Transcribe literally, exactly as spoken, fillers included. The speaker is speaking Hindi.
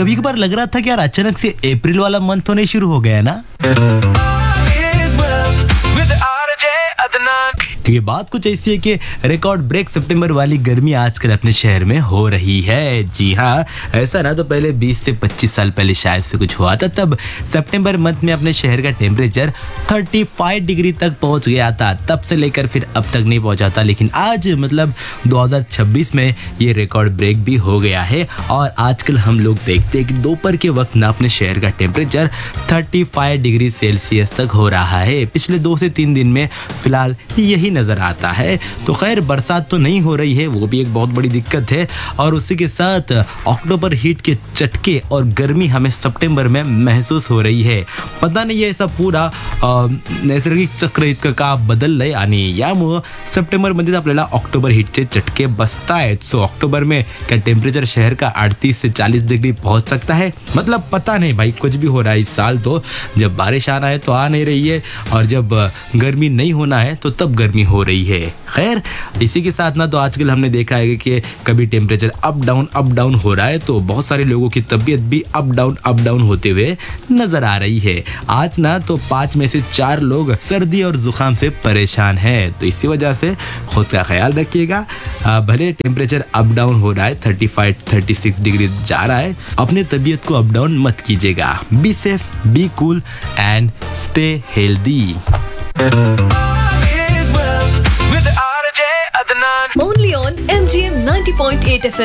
कभी कभार लग रहा था कि यार अचानक से अप्रैल वाला मंथ होने शुरू हो गया ना। क्योंकि बात कुछ ऐसी है कि रिकॉर्ड ब्रेक सितंबर वाली गर्मी आजकल अपने शहर में हो रही है। जी हाँ, ऐसा ना तो पहले बीस से पच्चीस साल पहले शायद से कुछ हुआ था, तब सितंबर मंथ में अपने शहर का टेम्परेचर पैंतीस डिग्री तक पहुंच गया था। तब से लेकर फिर अब तक नहीं पहुंचा था, लेकिन आज मतलब दो हज़ार छब्बीस में ये रिकॉर्ड ब्रेक भी हो गया है। और आजकल हम लोग देखते हैं कि दोपहर के वक्त ना अपने शहर का टेम्परेचर पैंतीस डिग्री सेल्सियस तक हो रहा है। पिछले दो से तीन दिन में फिलहाल यही नजर आता है। तो खैर बरसात तो नहीं हो रही है, वो भी एक बहुत बड़ी दिक्कत है। और उसी के साथ अक्टूबर हीट के चटके और गर्मी हमें सितंबर में महसूस हो रही है। पता नहीं ऐसा पूरा नैसर्गिक चक्र इतकं का बदललंय आणि यामुळं सप्टेंबरमध्ये आपल्याला अक्टोबर हीटचे चटके बसतायत। सो अक्टूबर में क्या टेम्परेचर शहर का अड़तीस से चालीस डिग्री पहुंच सकता है? मतलब पता नहीं भाई, कुछ भी हो रहा है इस साल। तो जब बारिश आना है तो आ नहीं रही है, और जब गर्मी नहीं होना है तो तब गर्मी हो रही है। खैर इसी के साथ ना तो आजकल हमने देखा है कि कभी temperature up down up down हो रहा है, तो बहुत सारे लोगों की तबीयत भी अप डाउन अप डाउन होते हुए नजर आ रही है। आज ना तो पांच में से चार लोग सर्दी और जुकाम से परेशान हैं, तो इसी वजह से खुद का ख्याल रखिएगा। भले टेम्परेचर अप डाउन हो रहा है, पैंतीस छत्तीस डिग्री जा रहा है, अपने तबीयत को अप डाउन मत कीजिएगा। Be safe, be cool and stay healthy. Only on M G M ninety point eight F M.